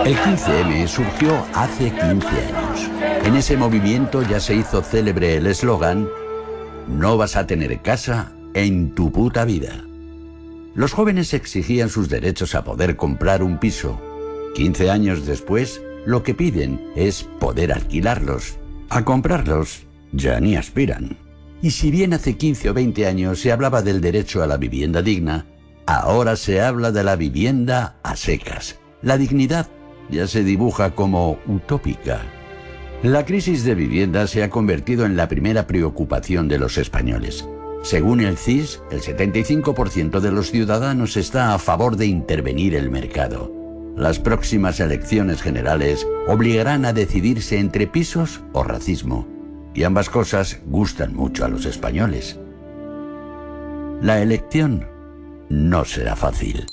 El 15M surgió hace 15 años. En ese movimiento ya se hizo célebre el eslogan: no vas a tener casa en tu puta vida. Los jóvenes exigían sus derechos a poder comprar un piso. 15 años después, lo que piden es poder alquilarlos. A comprarlos ya ni aspiran. Y si bien hace 15 o 20 años se hablaba del derecho a la vivienda digna, ahora se habla de la vivienda a secas. La dignidad ya se dibuja como utópica. La crisis de vivienda se ha convertido en la primera preocupación de los españoles. Según el CIS, el 75% de los ciudadanos está a favor de intervenir el mercado. Las próximas elecciones generales obligarán a decidirse entre pisos o racismo. Y ambas cosas gustan mucho a los españoles. La elección no será fácil.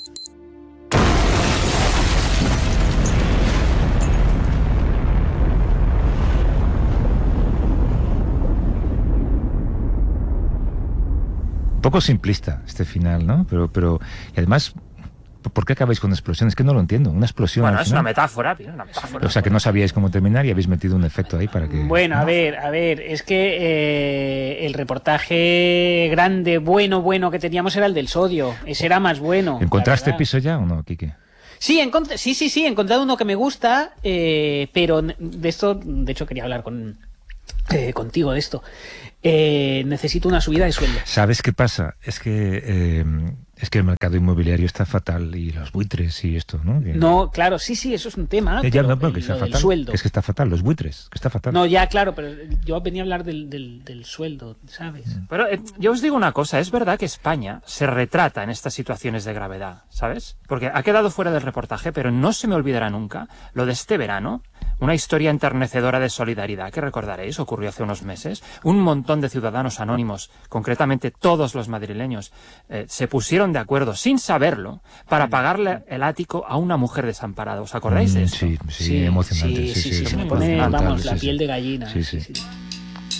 Poco simplista este final, ¿no? Pero y además, ¿por qué acabáis con explosiones? Es que no lo entiendo. Una explosión. Bueno, al es final. una metáfora, tío, una metáfora. O sea, que no sabíais cómo terminar y habéis metido un efecto ahí para que... Bueno, a ver, es que el reportaje grande, bueno que teníamos era el del sodio. Ese era más bueno. ¿Encontraste piso ya o no, Quique? Sí, he encontrado uno que me gusta, pero de esto, de hecho quería hablar contigo de esto. Necesito una subida de sueldo. ¿Sabes qué pasa? Es que el mercado inmobiliario está fatal y los buitres y esto, ¿no? No, claro, sí, eso es un tema. Ya, no, pero que está del fatal. Sueldo. Es que está fatal, los buitres, que está fatal. No, ya, claro, pero yo venía a hablar del sueldo, ¿sabes? Pero yo os digo una cosa, es verdad que España se retrata en estas situaciones de gravedad, ¿sabes? Porque ha quedado fuera del reportaje, pero no se me olvidará nunca lo de este verano, una historia enternecedora de solidaridad que recordaréis, ocurrió hace unos meses. Un montón de ciudadanos anónimos, concretamente todos los madrileños, se pusieron de acuerdo, sin saberlo, para pagarle el ático a una mujer desamparada. ¿Os acordáis de esto? Sí, emocionante. Sí, se me pone, vamos, la piel de gallina. Sí.